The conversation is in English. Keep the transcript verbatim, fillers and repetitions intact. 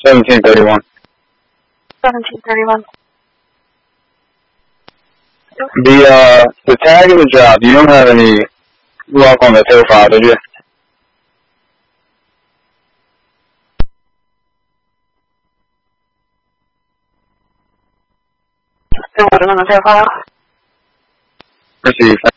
Seventeen thirty-one. Seventeen thirty-one. The uh, the tag of the job. You don't have any luck on the tow file, did you? Still waiting on the tow file. Received.